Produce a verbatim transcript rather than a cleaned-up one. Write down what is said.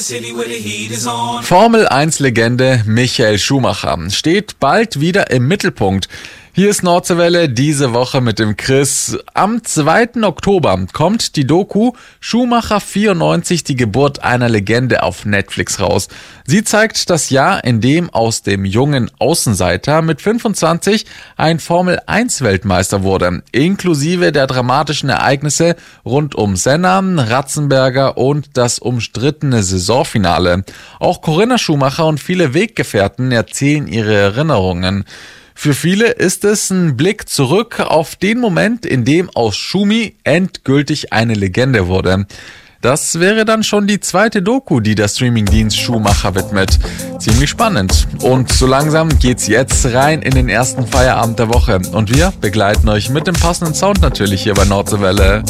Formel eins Legende Michael Schumacher steht bald wieder im Mittelpunkt. Hier ist Nordseewelle diese Woche mit dem Chris. Am zweiten Oktober kommt die Doku Schumacher vierundneunzig, die Geburt einer Legende auf Netflix raus. Sie zeigt das Jahr, in dem aus dem jungen Außenseiter mit fünfundzwanzig ein Formel eins Weltmeister wurde, inklusive der dramatischen Ereignisse rund um Senna, Ratzenberger und das umstrittene Saisonfinale. Auch Corinna Schumacher und viele Weggefährten erzählen ihre Erinnerungen. Für viele ist es ein Blick zurück auf den Moment, in dem aus Schumi endgültig eine Legende wurde. Das wäre dann schon die zweite Doku, die der Streamingdienst Schumacher widmet. Ziemlich spannend. Und so langsam geht's jetzt rein in den ersten Feierabend der Woche. Und wir begleiten euch mit dem passenden Sound natürlich hier bei Nordseewelle.